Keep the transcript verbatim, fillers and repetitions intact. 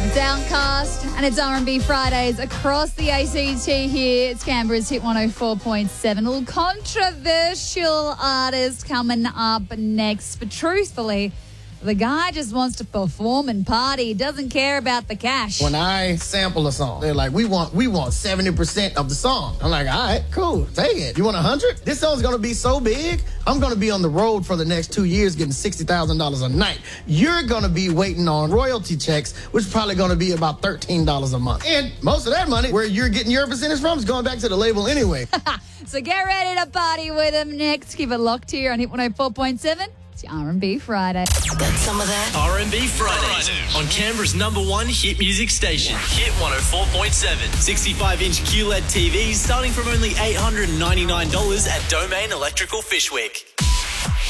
Downcast, and it's R and B Fridays across the A C T here. It's Canberra's Hit one oh four point seven. A little controversial artist coming up next, but truthfully, the guy just wants to perform and party. Doesn't care about the cash. When I sample a song, they're like, we want we want seventy percent of the song. I'm like, all right, cool, take it. You want one hundred? This song's going to be so big, I'm going to be on the road for the next two years getting sixty thousand dollars a night. You're going to be waiting on royalty checks, which is probably going to be about thirteen dollars a month. And most of that money, where you're getting your percentage from, is going back to the label anyway. So get ready to party with him next. Keep it locked here on Hit one oh four point seven. It's R and B Friday. Got some of that? R and B Fridays on Canberra's number one hit music station, Hit one oh four point seven. sixty-five inch Q L E D T Vs starting from only eight hundred ninety-nine dollars at Domain Electrical Fishwick.